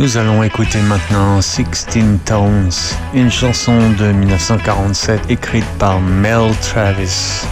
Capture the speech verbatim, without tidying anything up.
Nous allons écouter maintenant Sixteen Tones, une chanson de mille neuf cent quarante-sept écrite par Mel Travis.